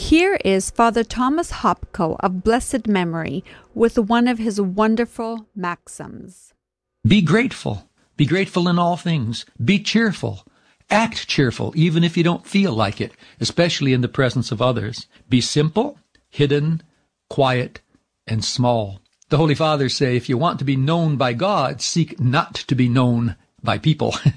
Here is Father Thomas Hopko of blessed memory with one of his wonderful maxims. Be grateful. Be grateful in all things. Be cheerful. Act cheerful, even if you don't feel like it, especially in the presence of others. Be simple, hidden, quiet, and small. The Holy Fathers say, if you want to be known by God, seek not to be known by people.